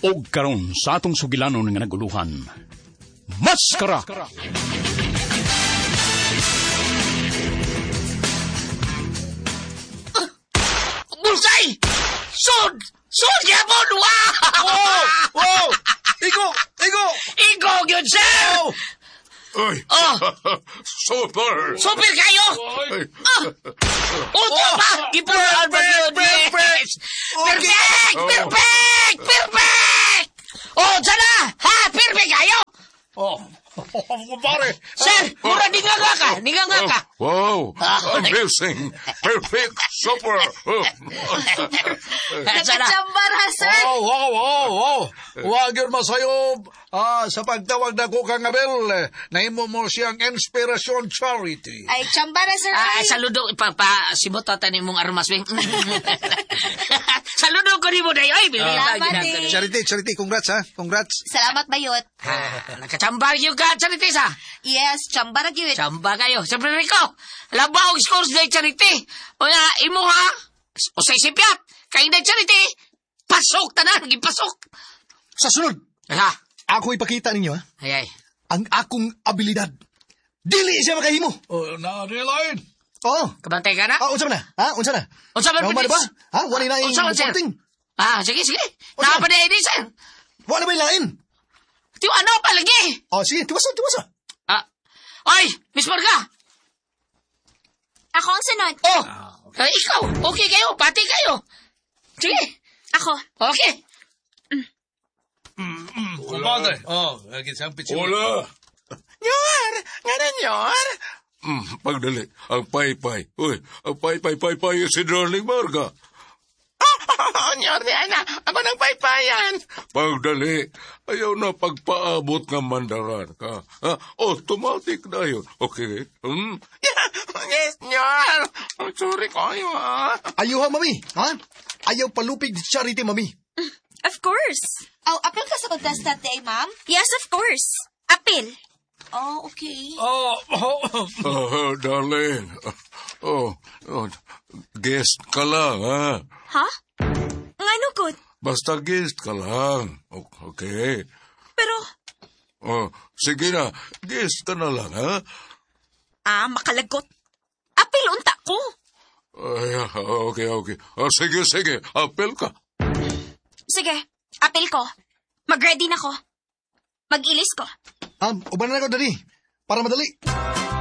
Og karon sa atong sugilanon nga naguluhan, Maskara! Bulsay! Sud! Sud yapon! Wow! Wow! Igo! Igo! Ikaw yun, sir! Ay! Oh! Super! Super kayo! Ay! Uto pa! Ipulaan ba yun? Yes! Perfect! Perfect! Perfect! Oh, sana! Ha? Perfect kayo! Oh, kumpare. Sir, mura ninganga ka! Ninganga ka! Wow! Amazing! Perfect! Super! Sana! Chambara, sir. Wow. Huwag yun masayob. Sa pagtawag na ko kang Abel, naimo mo siyang Inspiration Charity. Ay, chambara, sir. Saludo, simutotan ni mong armas, Bing. Saludo ko ni mo na yun. Salamat, eh. Charity, congrats ha. Congrats. Salamat, bayot. Nakachambar yung ka, Charity, sa? Yes, chambara gyud. Chamba kayo. Siyempre, Rico, labaw scores na Charity. O na, imo ha? O sa isipyat, kayo na Charity, pasok tanan, gipasok. Sa sunod, Ha? ako ipakita ninyo ha. Ay. Ang akong abilidad. Dili siya makahimo. Na-realize. Oo. Kabantay ka na? Unsa man na? Unsa na? Unsa man Naumar ba? Wala na Unsa man, sir? reporting. Sige. Nakapaday din, sir. Wala ba yung lain? Tiyo, ano pa lagi? Sige, tiwasa. Ay, Miss Marga. Ako ang sunod. Ikaw. Okay kayo. Pati kayo. Sige. Ako. Okay. Kumpadre. Gisang pitsin. Wala! Nyor! Nga na, Nyor? Pagdali, ang pay-pay. Uy, ang pay-pay si Darling Marga. Nyor, di na. Ako nang paypayan. Pagdali, ayaw na pagpaabot ng mandaran ka. Automatic na yun. Okay? Yes, Nyor. Sorry kayo, ha? Ayaw ha, mami. Ayaw palupig di Charity, mami. Of course. Oh, apil ka sa contestant day, ma'am? Yes, of course. Apil. Oh, okay. Darling. Guest ka lang, ha? Ha? Ngano gud? Basta guest ka lang. Okay? Pero, Sige na, guest ka na lang, ha? makalagot. Apil unta ko. Okay. Sige. Apel ka. Sige, apil ko. Mag-ready na ko. Mag-ilis ko. Uban na ako, dali. Para madali.